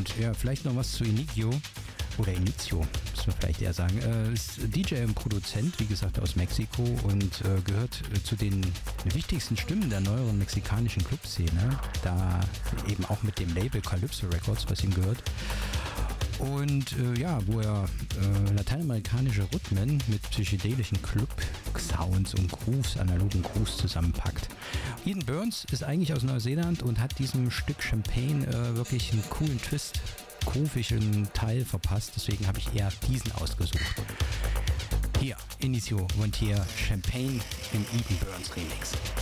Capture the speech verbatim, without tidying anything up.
Und ja, vielleicht noch was zu Inizio. Oder Inizio, muss man vielleicht eher sagen. Äh, ist D J und Produzent, wie gesagt, aus Mexiko und äh, gehört äh, zu den wichtigsten Stimmen der neueren mexikanischen Clubszene. Da eben auch mit dem Label Calypso Records, was ihm gehört. Und äh, ja, wo er äh, lateinamerikanische Rhythmen mit psychedelischen Club-Sounds und Grooves, analogen Grooves zusammenpackt. Eden Burns ist eigentlich aus Neuseeland und hat diesem Stück Champagne äh, wirklich einen coolen Twist, groovigen Teil verpasst. Deswegen habe ich eher diesen ausgesucht. Hier, Inizio und hier Champagne im Eden Burns Remix.